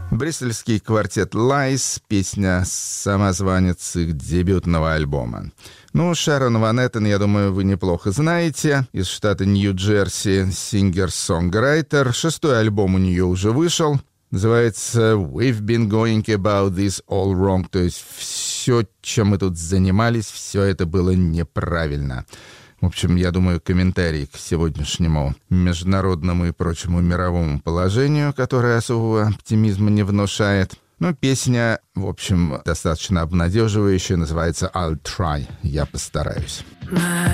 Брюссельский квартет Lies, песня самозванец их дебютного альбома. Шерон Ван Эттен, я думаю, вы неплохо знаете. Из штата Нью-Джерси, сингер-сонграйтер. 6-й альбом у нее уже вышел. Называется «We've been going about this all wrong». То есть все, чем мы тут занимались, все это было неправильно. В общем, я думаю, комментарий к сегодняшнему международному и прочему мировому положению, которое особого оптимизма не внушает. Песня, в общем, достаточно обнадеживающая, называется «I'll try», «Я постараюсь».